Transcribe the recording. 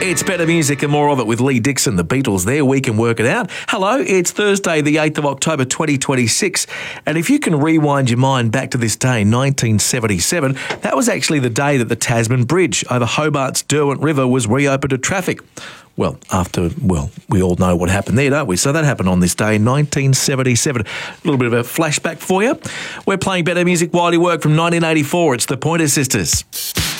It's better music and more of it with Lee Dixon, the Beatles there. We can work it out. Hello, it's Thursday, the 8th of October, 2026. And if you can rewind your mind back to this day, 1977, that was actually the day that the Tasman Bridge over Hobart's Derwent River was reopened to traffic. Well, we all know what happened there, don't we? So that happened on this day, 1977. A little bit of a flashback for you. We're playing better music while you work from 1984. It's the Pointer Sisters.